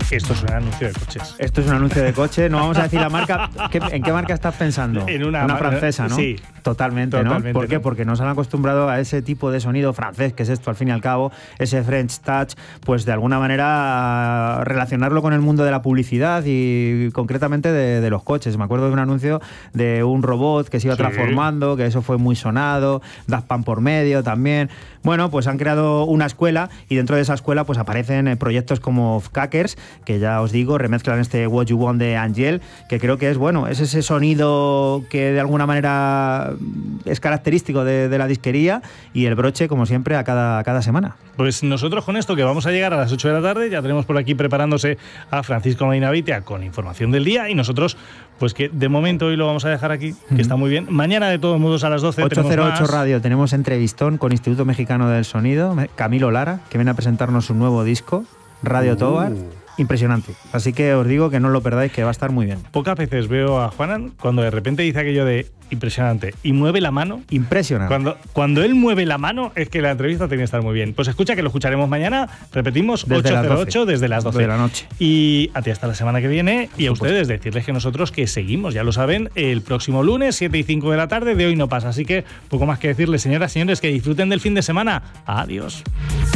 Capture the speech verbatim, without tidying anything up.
Esto es un anuncio de coches. Esto es un anuncio de coche. No vamos a decir la marca. ¿Qué, ¿En qué marca estás pensando? En una, una francesa, ¿no? Sí. Totalmente, Totalmente, ¿no? ¿Por qué? ¿no? Porque nos han acostumbrado a ese tipo de sonido francés, que es esto al fin y al cabo, ese French touch, pues de alguna manera relacionarlo con el mundo de la publicidad y concretamente de, de los coches. Me acuerdo de un anuncio de un robot que se iba Sí. transformando, que eso fue muy sonado, Daft Punk por medio también. Bueno, pues han creado una escuela y dentro de esa escuela pues aparecen eh, proyectos como Fkackers, que ya os digo, remezclan este What You Want de Angel, que creo que es, bueno, es ese sonido que de alguna manera es característico de, de la disquería, y el broche, como siempre, a cada, a cada semana. Pues nosotros con esto, que vamos a llegar a las ocho de la tarde, ya tenemos por aquí preparándose a Francisco Medina Vitia con información del día, y nosotros, pues que de momento hoy lo vamos a dejar aquí, que Uh-huh. está muy bien. Mañana, de todos modos, a las doce ocho cero ocho más. Radio, tenemos entrevistón con Instituto Mexicano del Sonido, Camilo Lara, que viene a presentarnos su nuevo disco, Radio Uh. Tobar. Impresionante. Así que os digo que no lo perdáis, que va a estar muy bien. Pocas veces veo a Juanan cuando de repente dice aquello de impresionante y mueve la mano. Impresionante. Cuando, cuando él mueve la mano es que la entrevista tiene que estar muy bien. Pues escucha, que lo escucharemos mañana. Repetimos, Desde ocho cero ocho las doce. desde las doce De la noche. Y a ti hasta la semana que viene. Por y a supuesto. ustedes decirles que nosotros que seguimos, ya lo saben, el próximo lunes, siete y cinco de la tarde. De hoy no pasa. Así que poco más que decirles, señoras y señores, que disfruten del fin de semana. Adiós.